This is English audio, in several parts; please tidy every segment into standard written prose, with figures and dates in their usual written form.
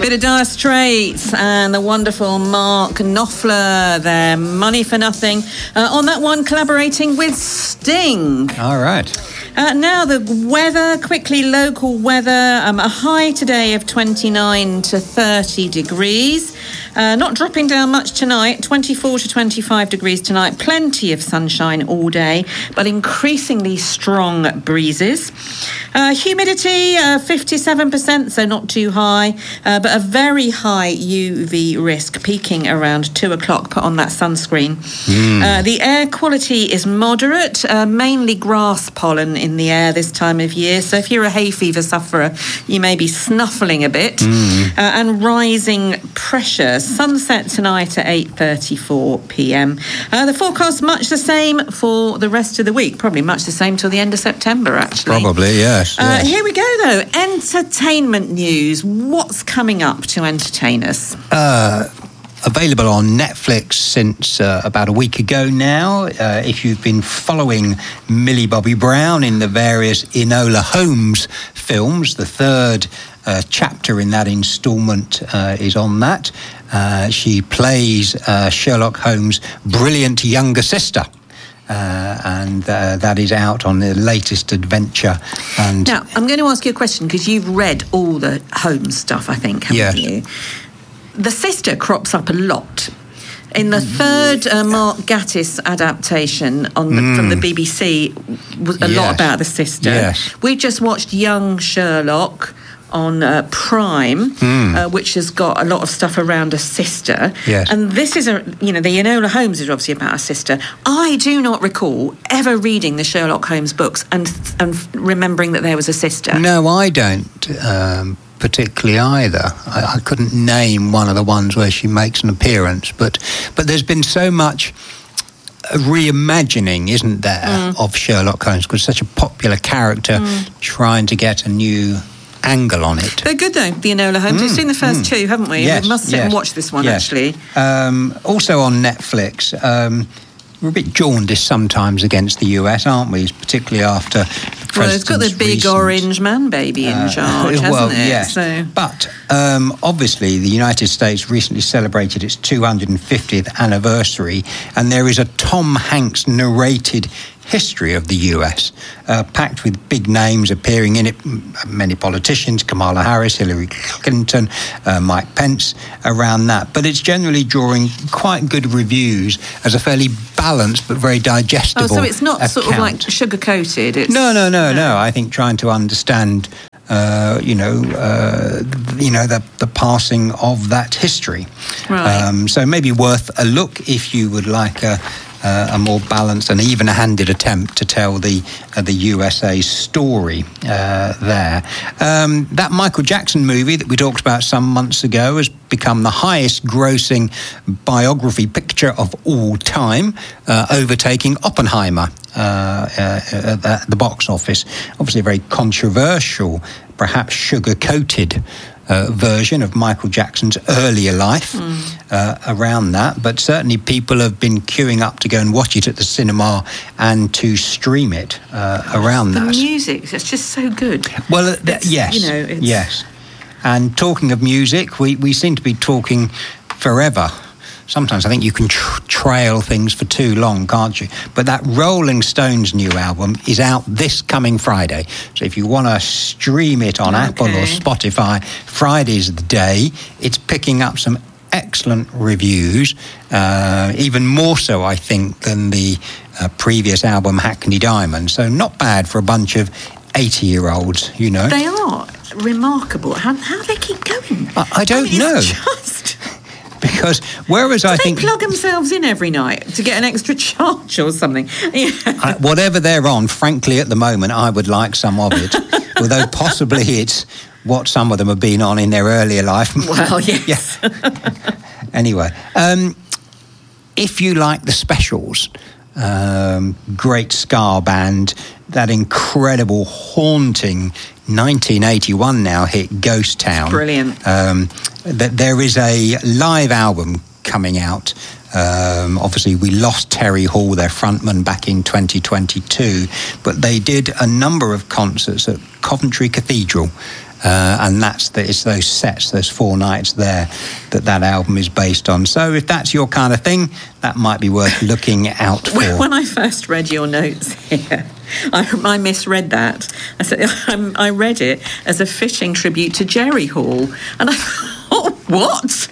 Bit of Dire Straits and the wonderful Mark Knopfler there, Money for Nothing. On that one, collaborating with Sting. All right. Now the weather, quickly local weather. A high today of 29 to 30 degrees. Not dropping down much tonight, 24 to 25 degrees tonight. Plenty of sunshine all day, but increasingly strong breezes. Humidity, 57%, so not too high, but a very high UV risk, peaking around 2 o'clock. Put on that sunscreen. The air quality is moderate, mainly grass pollen in the air this time of year. So if you're a hay fever sufferer, you may be snuffling a bit. And rising pressure. Sunset tonight at 8:34 p.m. The forecast much the same for the rest of the week. Probably much the same till the end of September, actually. Probably, yes. Here we go, though. Entertainment news. What's coming up to entertain us? Available on Netflix since about a week ago now. If you've been following Millie Bobby Brown in the various Enola Holmes films, the third chapter in that instalment is on that. She plays Sherlock Holmes' brilliant younger sister. And that is out on the latest adventure. And now, I'm going to ask you a question, because you've read all the Holmes stuff, I think, haven't you? The sister crops up a lot. In the third Mark Gatiss adaptation from the BBC, was a lot about the sister. Yes. We just watched Young Sherlock on Prime, which has got a lot of stuff around a sister. Yes. And this is, the Enola Holmes is obviously about a sister. I do not recall ever reading the Sherlock Holmes books and remembering that there was a sister. No, I don't particularly either. I couldn't name one of the ones where she makes an appearance, but there's been so much reimagining, isn't there, of Sherlock Holmes, because such a popular character, trying to get a new angle on it. They're good, though, the Enola Holmes. We've seen the first two, haven't we? Yes, we must sit and watch this one, actually. Also on Netflix, we're a bit jaundiced sometimes against the US, aren't we? Particularly after the president's it's got the big orange man baby in charge, hasn't it? Yes. So. But obviously the United States recently celebrated its 250th anniversary, and there is a Tom Hanks narrated history of the US, packed with big names appearing in it, many politicians, Kamala Harris, Hillary Clinton, Mike Pence, around that. But it's generally drawing quite good reviews as a fairly balanced but very digestible so it's not account. Sort of like sugar-coated? It's... No. I think trying to understand the passing of that history. Right. So maybe worth a look if you would like a more balanced and even-handed attempt to tell the USA story there. That Michael Jackson movie that we talked about some months ago has become the highest-grossing biography picture of all time, overtaking Oppenheimer at the box office. Obviously a very controversial, perhaps sugar-coated version of Michael Jackson's earlier life around that, but certainly people have been queuing up to go and watch it at the cinema and to stream it around that. The music, it's just so good. Well, yes. Yes. And talking of music, we seem to be talking forever. Sometimes I think you can trail things for too long, can't you? But that Rolling Stones new album is out this coming Friday. So if you want to stream it on Apple or Spotify, Friday's the day. It's picking up some excellent reviews, even more so, I think, than the previous album, Hackney Diamond. So not bad for a bunch of 80-year-olds, you know. They are remarkable. How they keep going? I don't know. Because whereas I think... they plug themselves in every night to get an extra charge or something? Yeah. Whatever they're on, frankly, at the moment, I would like some of it. Although possibly it's what some of them have been on in their earlier life. Well, yes. Anyway, if you like the Specials, great ska band, that incredible, haunting 1981 now hit Ghost Town. It's brilliant. There is a live album coming out. Obviously, we lost Terry Hall, their frontman, back in 2022, but they did a number of concerts at Coventry Cathedral and it's those sets, those 4 nights there, that album is based on. So if that's your kind of thing, that might be worth looking out for. When I first read your notes here, I misread that. I said I read it as a fishing tribute to Jerry Hall, and I thought, what?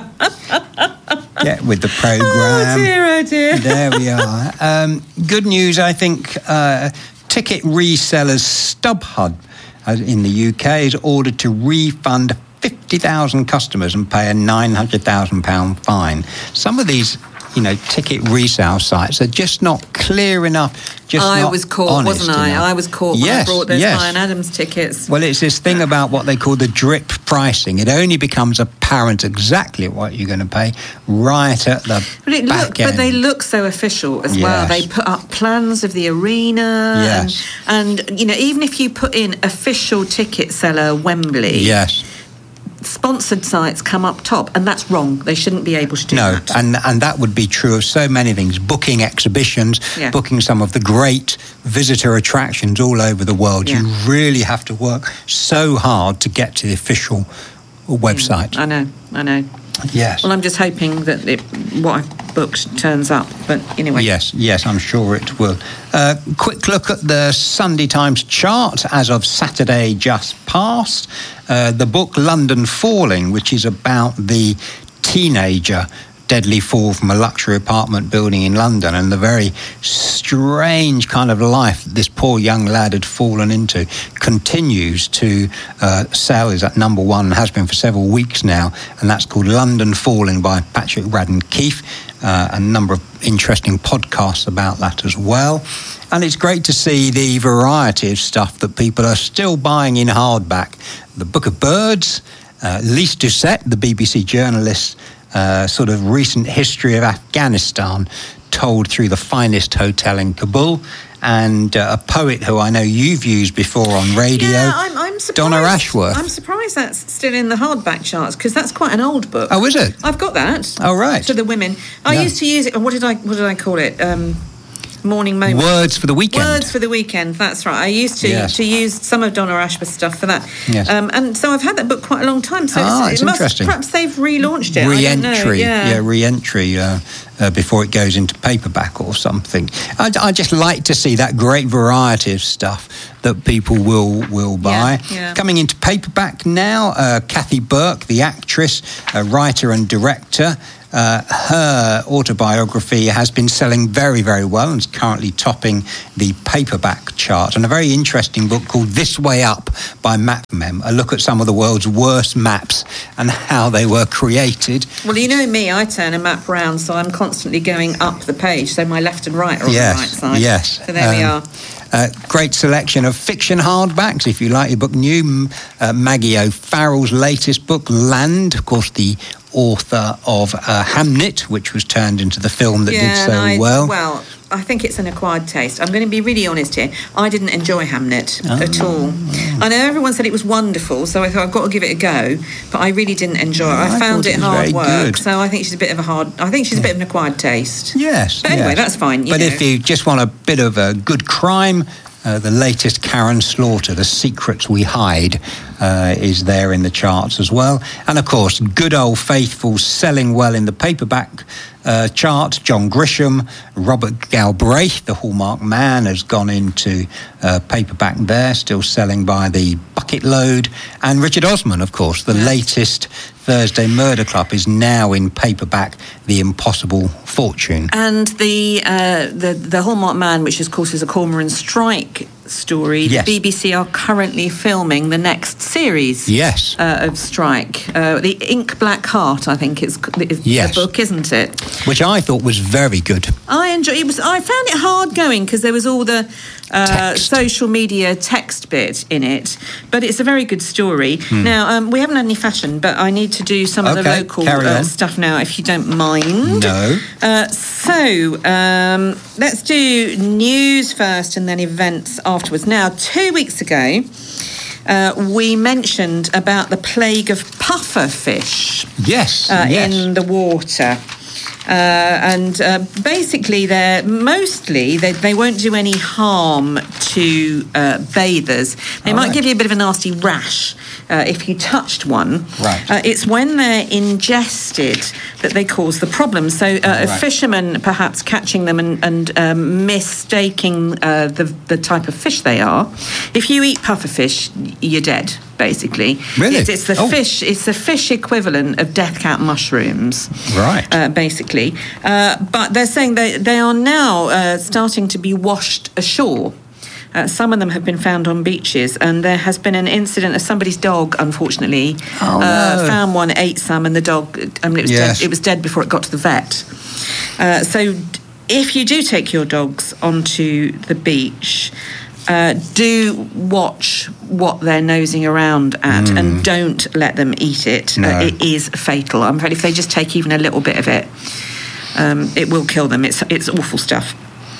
Yeah, with the programme. Oh dear. There we are. Good news, I think. Ticket resellers StubHub in the UK is ordered to refund 50,000 customers and pay a £900,000 fine. Some of these, ticket resale sites are just not clear enough. I was caught, wasn't I? I was caught when I brought those Bryan Adams tickets. Well, it's this thing about what they call the drip pricing. It only becomes apparent exactly what you're going to pay right at the back end. But they look so official as well. They put up plans of the arena. And even if you put in official ticket seller Wembley. Yes. Sponsored sites come up top, and that's wrong. They shouldn't be able to do that. No, and that would be true of so many things. Booking exhibitions, booking some of the great visitor attractions all over the world. You really have to work so hard to get to the official website. I know. Yes. Well, I'm just hoping that what I've booked turns up. But anyway. Yes, I'm sure it will. Quick look at the Sunday Times chart as of Saturday just past. The book London Falling, which is about the teenager deadly fall from a luxury apartment building in London and the very strange kind of life that this poor young lad had fallen into, continues to sell, is at number 1 and has been for several weeks now, and that's called London Falling by Patrick Radden Keefe. A number of interesting podcasts about that as well. And it's great to see the variety of stuff that people are still buying in hardback. The Book of Birds, Lise Doucet, the BBC journalist, sort of recent history of Afghanistan told through the finest hotel in Kabul, and a poet who I know you've used before on radio, I'm surprised, Donna Ashworth. I'm surprised that's still in the hardback charts, because that's quite an old book. Oh, is it? I've got that. Oh, right. To the women. I used to use it. What did I call it? Morning Moment. Words for the Weekend. Words for the Weekend, that's right. I used to use some of Donna Ashworth's stuff for that. Yes. And so I've had that book quite a long time. So it's interesting. Perhaps they've relaunched it. Re-entry. I don't know. Re-entry before it goes into paperback or something. I just like to see that great variety of stuff that people will buy. Coming into paperback now, Kathy Burke, the actress, writer and director, her autobiography has been selling very, very well and is currently topping the paperback chart. And a very interesting book called This Way Up by MapMem, a look at some of the world's worst maps and how they were created. Well, you know me, I turn a map round, so I'm constantly going up the page, so my left and right are on the right side. Yes. So there we are. Great selection of fiction hardbacks. If you like your book new, Maggie O'Farrell's latest book, Land, of course, the author of Hamnet, which was turned into the film that did so well. Well, I think it's an acquired taste. I'm going to be really honest here. I didn't enjoy Hamnet at all. I know everyone said it was wonderful, so I thought I've got to give it a go, but I really didn't enjoy it. I found it hard work, good. So I think she's a bit of an acquired taste. Yes. But anyway, that's fine. But if you just want a bit of a good crime, the latest Karen Slaughter, The Secrets We Hide, is there in the charts as well. And of course, good old faithful selling well in the paperback chart. John Grisham, Robert Galbraith, the Hallmark Man, has gone into paperback there, still selling by the bucket load. And Richard Osman, of course, the latest Thursday Murder Club is now in paperback, The Impossible Fortune. And the Hallmark Man, which of course is a Cormoran Strike story, the BBC are currently filming the next series of Strike. The Ink Black Heart, I think is the book, isn't it? Which I thought was very good. I enjoyed it. I found it hard going because there was all the social media text bit in it, but it's a very good story. Now, we haven't had any fashion, but I need to do some of the local stuff now, if you don't mind. No. So let's do news first and then events afterwards. Now, 2 weeks ago, we mentioned about the plague of pufferfish in the water. And basically, they won't do any harm to bathers. They might give you a bit of a nasty rash if you touched one. Right. It's when they're ingested that they cause the problem. So fishermen perhaps catching them and mistaking the type of fish they are. If you eat pufferfish, you're dead, basically. Really? It's the fish. It's the fish equivalent of death cap mushrooms. Right. Basically, but they're saying they are now starting to be washed ashore. Some of them have been found on beaches, and there has been an incident of somebody's dog, unfortunately, found one, ate some, and the dog, it was dead before it got to the vet. So if you do take your dogs onto the beach, do watch what they're nosing around at and don't let them eat it. No. It is fatal. I'm afraid if they just take even a little bit of it, it will kill them. It's awful stuff.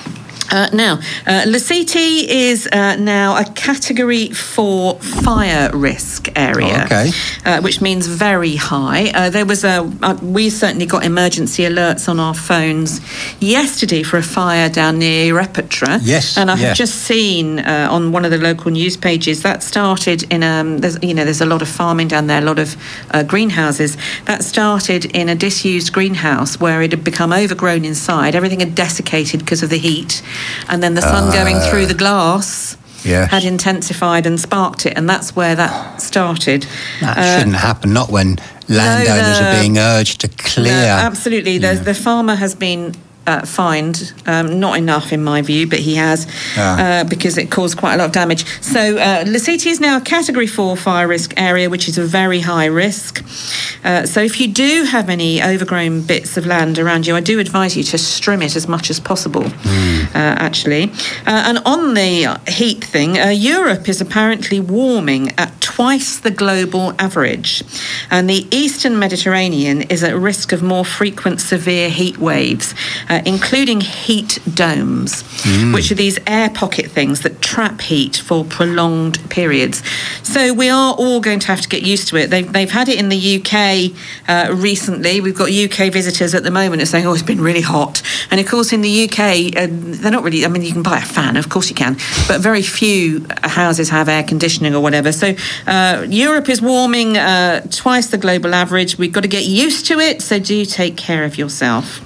Now, Lasiti is now a Category 4 fire risk area, which means very high. There was we certainly got emergency alerts on our phones yesterday for a fire down near Repetra. Yes, and I have just seen on one of the local news pages that started in there's a lot of farming down there, a lot of greenhouses. That started in a disused greenhouse where it had become overgrown inside. Everything had desiccated because of the heat. And then the sun going through the glass had intensified and sparked it, and that's where that started. That shouldn't happen, not when landowners are being urged to clear. No, absolutely. The farmer has been fined, not enough in my view, but he has, because it caused quite a lot of damage. So Lasiti is now a Category 4 fire risk area, which is a very high risk. So if you do have any overgrown bits of land around you, I do advise you to trim it as much as possible, actually. And on the heat thing, Europe is apparently warming at twice the global average. And the Eastern Mediterranean is at risk of more frequent severe heat waves, including heat domes, which are these air pocket things that trap heat for prolonged periods. So we are all going to have to get used to it. They've had it in the UK recently. We've got UK visitors at the moment who are saying, it's been really hot. And of course in the UK, they're not really, you can buy a fan, of course you can, but very few houses have air conditioning or whatever. So Europe is warming twice the global average. We've got to get used to it, so do take care of yourself.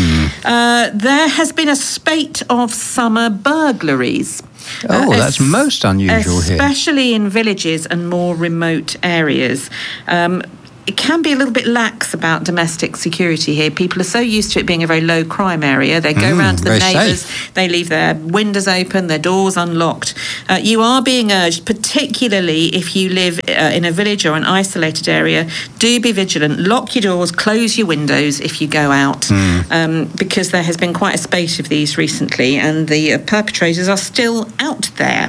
There has been a spate of summer burglaries. That's most unusual here. Especially in villages and more remote areas. It can be a little bit lax about domestic security here. People are so used to it being a very low crime area. They go around to the neighbours, they leave their windows open, their doors unlocked. You are being urged, particularly if you live in a village or an isolated area, do be vigilant. Lock your doors, close your windows if you go out, because there has been quite a spate of these recently, and the perpetrators are still out there.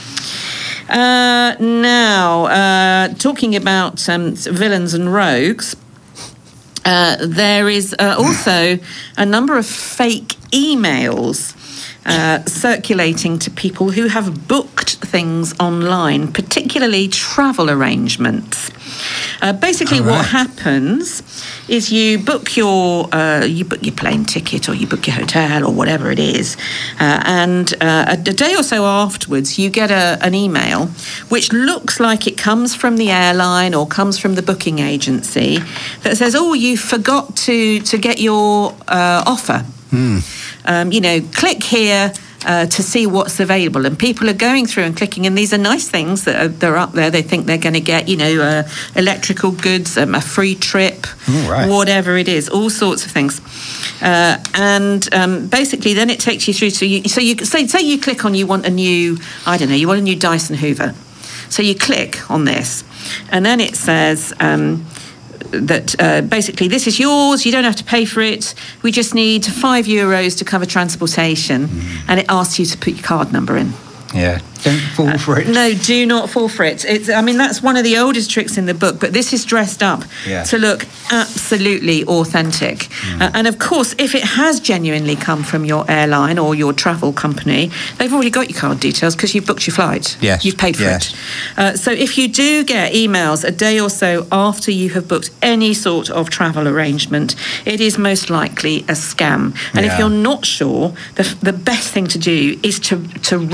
Now, talking about villains and rogues, there is also a number of fake emails circulating to people who have booked things online, particularly travel arrangements. Basically, what happens is you book your plane ticket or you book your hotel or whatever it is, and a day or so afterwards you get an email which looks like it comes from the airline or comes from the booking agency that says, you forgot to get your offer. Click here to see what's available, and people are going through and clicking, and these are nice things that they're up there. They think they're going to get, electrical goods, a free trip, whatever it is, all sorts of things. And basically, then it takes you through. So you say you click on, you want a new Dyson Hoover. So you click on this, and then it says that basically this is yours, you don't have to pay for it, we just need €5 to cover transportation, and it asks you to put your card number in. Don't fall for it. No, do not fall for it. That's one of the oldest tricks in the book, but this is dressed up to look absolutely authentic. And of course, if it has genuinely come from your airline or your travel company, they've already got your card details because you've booked your flight. Yes. You've paid for it. So if you do get emails a day or so after you have booked any sort of travel arrangement, it is most likely a scam. And if you're not sure, the best thing to do is to ring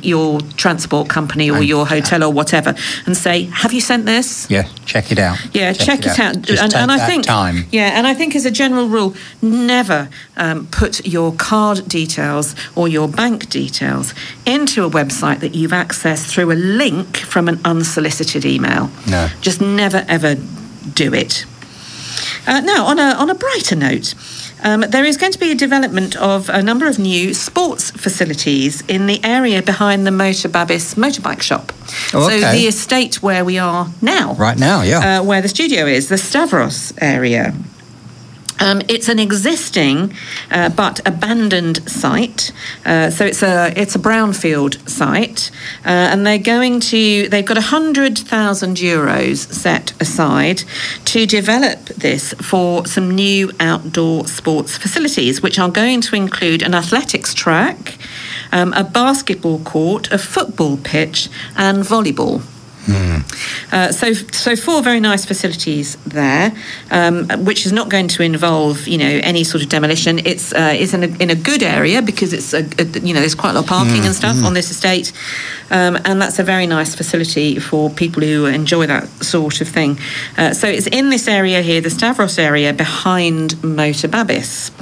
your transport company or your hotel or whatever and say, have you sent this? Yeah, check it out. Yeah, check it out. Just take I that think, time. Yeah, and I think as a general rule, never put your card details or your bank details into a website that you've accessed through a link from an unsolicited email. No. Just never, ever do it. Now, on a brighter note, there is going to be a development of a number of new sports facilities in the area behind the Motorbabis motorbike shop. Oh, okay. So the estate where we are now. Right now, yeah. Where the studio is, the Stavros area. It's an existing but abandoned site, so it's a brownfield site, and they've got €100,000 set aside to develop this for some new outdoor sports facilities, which are going to include an athletics track, a basketball court, a football pitch, and volleyball. So 4 very nice facilities there, which is not going to involve, any sort of demolition. It's in a good area because it's there's quite a lot of parking and stuff on this estate, and that's a very nice facility for people who enjoy that sort of thing. So it's in this area here, the Stavros area behind Motorbabis.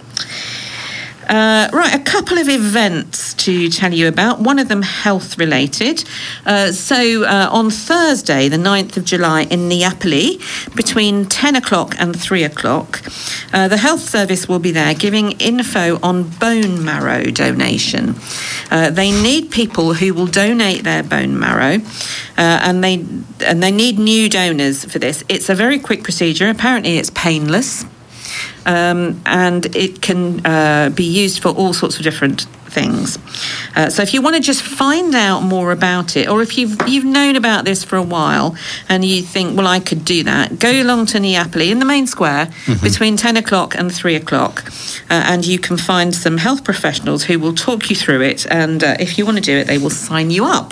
Right, a couple of events to tell you about, one of them health related. So on Thursday, the 9th of July in Neapoli, between 10 o'clock and 3 o'clock, the health service will be there giving info on bone marrow donation. They need people who will donate their bone marrow, and they need new donors for this. It's a very quick procedure. Apparently it's painless. And it can be used for all sorts of different things. So if you want to just find out more about it, or if you've known about this for a while and you think, well, I could do that, go along to Neapoli in the main square between 10 o'clock and 3 o'clock, and you can find some health professionals who will talk you through it, and if you want to do it, they will sign you up.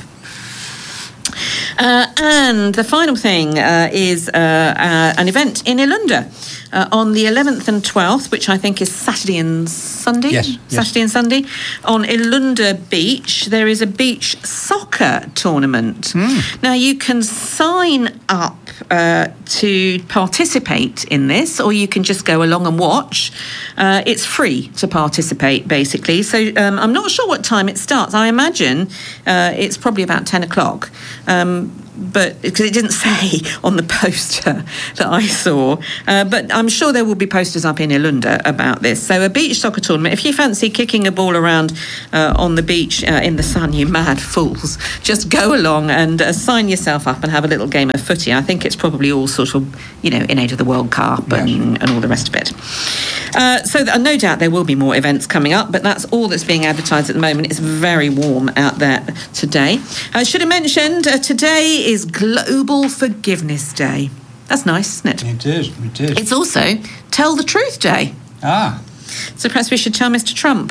And the final thing is an event in Ilunda on the 11th and 12th, which I think is Saturday and Sunday. Yes. Saturday and Sunday. On Ilunda Beach, there is a beach soccer tournament. Now, you can sign up to participate in this, or you can just go along and watch. It's free to participate, basically. So I'm not sure what time it starts. I imagine it's probably about 10 o'clock. But because it didn't say on the poster that I saw, but I'm sure there will be posters up in Ilunda about this. So a beach soccer tournament. If you fancy kicking a ball around on the beach in the sun, you mad fools, just go along and sign yourself up and have a little game of footy. I think it's probably all sort of, in aid of the World Cup and all the rest of it. So no doubt there will be more events coming up, but that's all that's being advertised at the moment. It's very warm out there today. I should have mentioned today is Global Forgiveness Day. That's nice, isn't it? It is. It's also Tell the Truth Day. So perhaps we should tell Mr. Trump.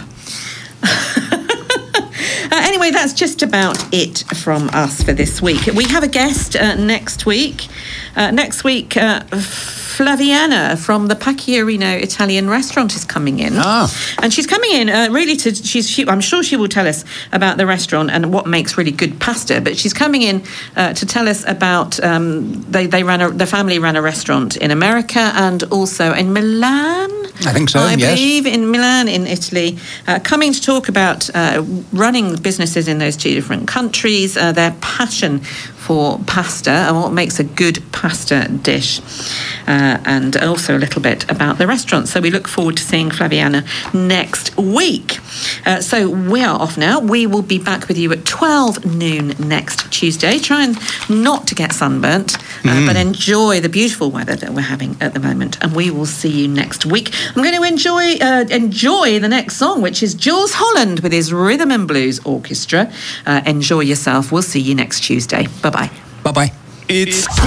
Anyway, that's just about it from us for this week. We have a guest next week. Flaviana from the Pacchiarino Italian restaurant is coming in. And she's coming in really I'm sure she will tell us about the restaurant and what makes really good pasta, but she's coming in to tell us about the family ran a restaurant in America and also in Milan. I think so, I believe in Milan in Italy, coming to talk about running businesses in those 2 different countries, their passion for pasta and what makes a good pasta dish, and also a little bit about the restaurant. So we look forward to seeing Flaviana next week. So we are off now. We will be back with you at 12 noon next Tuesday. Try and not to get sunburnt, but enjoy the beautiful weather that we're having at the moment. And we will see you next week. I'm going to enjoy the next song, which is Jules Holland with his Rhythm and Blues Orchestra. Enjoy yourself. We'll see you next Tuesday. Bye-bye. Bye-bye. It's